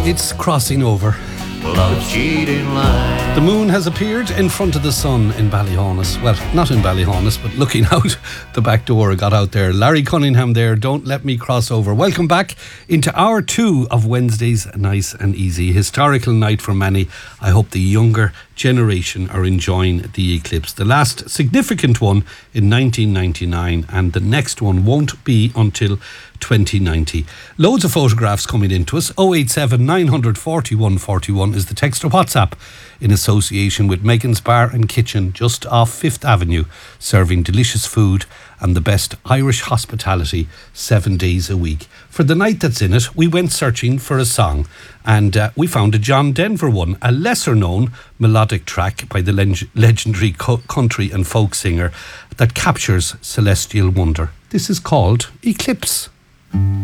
It's crossing over. Love cheating line. The moon has appeared in front of the sun in Ballyhaunis. Well, not in Ballyhaunis, but looking out the back door. I got out there. Larry Cunningham there. Don't let me cross over. Welcome back into hour 2 of Wednesday's Nice and Easy. Historical night for many. I hope the younger generation are enjoying the eclipse. The last significant one in 1999, and the next one won't be until 2090. Loads of photographs coming into us. 087 941 41 is the text or WhatsApp, in association with Megan's Bar and Kitchen just off 5th Avenue, serving delicious food and the best Irish hospitality 7 days a week. For the night that's in it, we went searching for a song, and we found a John Denver one, a lesser known melodic track by the legendary country and folk singer that captures celestial wonder. This is called Eclipse.